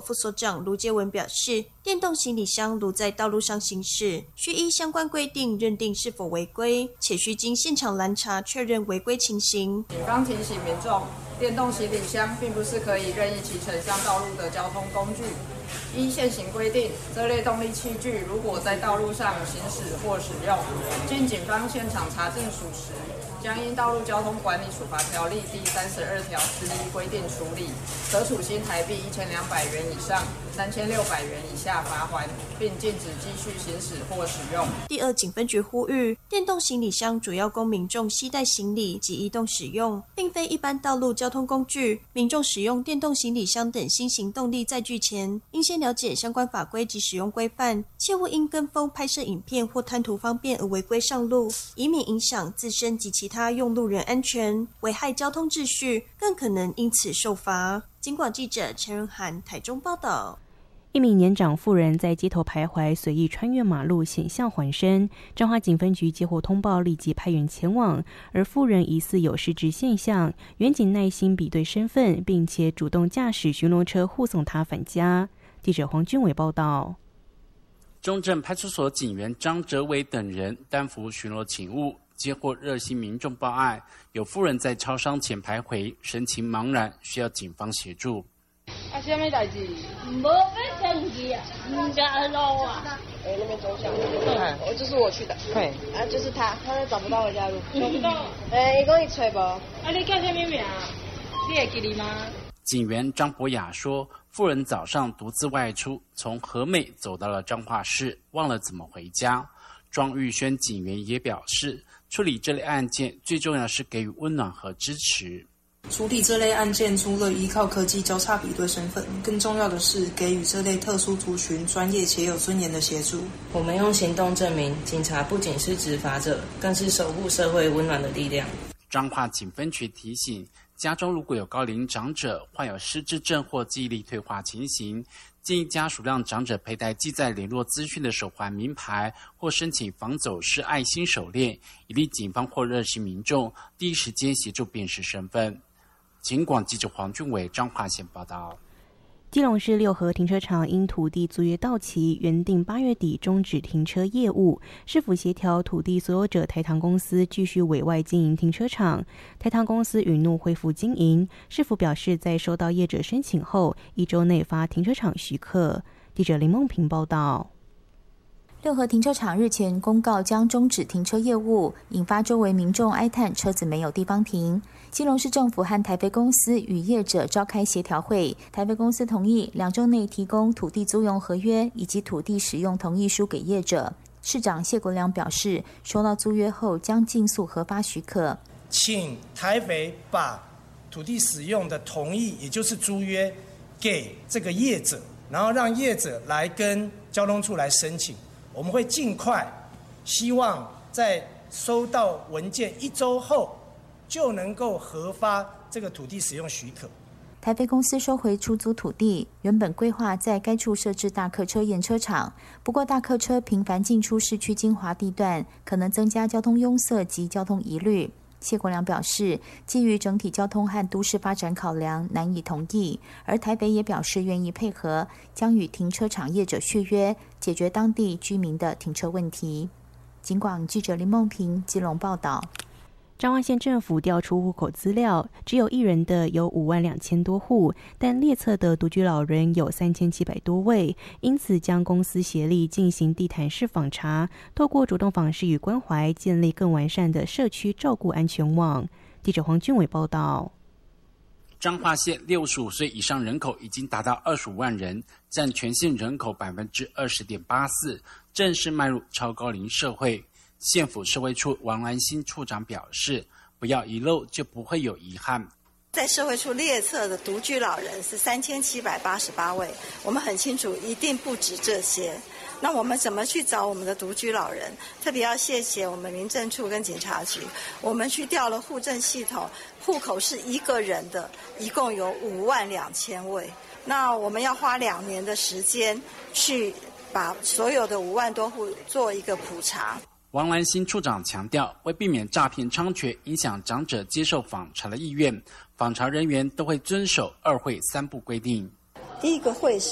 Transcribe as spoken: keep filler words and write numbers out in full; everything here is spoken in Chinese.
副所长卢介文表示，电动行李箱如在道路上行驶，需依相关规定认定是否违规，且需经现场拦查确认违规情形。 警方提醒民众，电动行李箱并不是可以任意骑乘上道路的交通工具。依现行规定，这类动力器具如果在道路上行驶或使用，经警方现场查证属实，将因《道路交通管理处罚条例》第三十二条之一规定处理，可处新台币一千两百元以上三千六百元以下罚锾，并禁止继续行驶或使用。 第二警分局呼吁，电动行李箱主要供民众携带行李及移动使用，并非一般道路交通工具。民众使用电动行李箱等新型动力载具前，应先了解相关法规及使用规范，切勿因跟风拍摄影片或贪图方便而违规上路，以免影响自身及其他用路人安全，危害交通秩序，更可能因此受罚。警广记者陈仁涵台中报道。 一名年长妇人在街头徘徊，随意穿越马路险象环生，彰化警分局接获通报，立即派员前往，而妇人疑似有失职现象，员警耐心比对身份，并且主动驾驶巡逻车护送她返家。记者黄俊伟报道。 中正派出所警员张哲伟等人担负巡逻勤务，接获热心民众报案，有妇人在超商前徘徊，神情茫然，需要警方协助。 啊，什么代志？无要生气啊，唔加路啊。 哎，那边走向，嗯，我就是我去的。对，啊，就是他，他都找不到回家路。 找不到。 哎，伊讲伊找无。 啊，你叫什么名？你会记得吗？ 警员张博雅说，妇人早上独自外出，从和美走到了彰化市，忘了怎么回家。庄玉轩警员也表示，处理这类案件最重要是给予温暖和支持。 处理这类案件，除了依靠科技交叉比对身份，更重要的是给予这类特殊族群专业且有尊严的协助。 我们用行动证明，警察不仅是执法者，更是守护社会温暖的力量。 彰化警分局提醒，家中如果有高龄长者患有失智症或记忆力退化情形，建议家属让长者佩戴记载联络资讯的手环、名牌，或申请防走失爱心手链，以利警方或热心民众第一时间协助辨识身份。警广记者黄俊伟彰化县报道。 基隆市六合停车场因土地租约到期，原定八月底终止停车业务。市府协调土地所有者台糖公司继续委外经营停车场，台糖公司允诺恢复经营。市府表示，在收到业者申请后，一周内发停车场许可。记者林梦平报道。 六合停车场日前公告将终止停车业务，引发周围民众哀叹车子没有地方停。基隆市政府和台肥公司与业者召开协调会，台肥公司同意两周内提供土地租用合约以及土地使用同意书给业者。市长谢国良表示，收到租约后将尽速核发许可。 请台肥把土地使用的同意，也就是租约，给这个业者，然后让业者来跟交通处来申请。我们会尽快，希望在收到文件一周后就能够核发这个土地使用许可。 台肥公司收回出租土地，原本规划在该处设置大客车验车场，不过大客车频繁进出市区精华地段，可能增加交通拥塞及交通疑虑。谢国良表示，基于整体交通和都市发展考量，难以同意。而台北也表示愿意配合，将与停车场业者续约，解决当地居民的停车问题。警广记者林梦平基隆报道。 彰化县政府调出户口资料，只有一人的有五万两千多户，但列册的独居老人有三千七百多位，因此将公司协力进行地毯式访查，透过主动访视与关怀，建立更完善的社区照顾安全网。记者黄俊伟报道。 彰化县六十五岁以上人口已经达到二十五万人，占全县人口百分之二十点八四，正式迈入超高龄社会。县府社会处王兰新处长表示，不要遗漏，就不会有遗憾。 在社会处列册的独居老人是三千七百八十八位，我们很清楚，一定不止这些。那我们怎么去找我们的独居老人？特别要谢谢我们民政处跟警察局，我们去调了户政系统，户口是一个人的，一共有五万两千位。那我们要花两年的时间去把所有的五万多户做一个普查。 王兰新处长强调，为避免诈骗猖獗，影响长者接受访查的意愿，访查人员都会遵守二会三不规定。 第一个会是